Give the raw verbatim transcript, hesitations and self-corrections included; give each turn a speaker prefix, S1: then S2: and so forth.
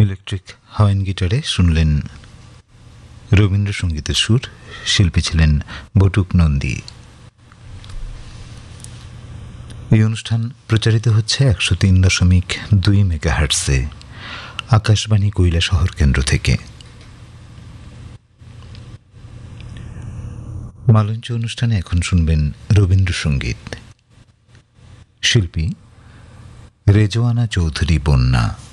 S1: Electric Hawaiian গিটারে শুনলেন রবীন্দ্রসঙ্গীতের সুর। শিল্পী ছিলেন বটুক নন্দী। এই অনুষ্ঠান প্রচারিত হচ্ছে একশো তিন দশমিক দুই মেগাহার্টসে আকাশবাণী কৈলাসহর কেন্দ্র থেকে। মালঞ্চ অনুষ্ঠানে এখন শুনবেন রবীন্দ্রসঙ্গীত। শিল্পী রেজওয়ানা চৌধুরী বন্যা।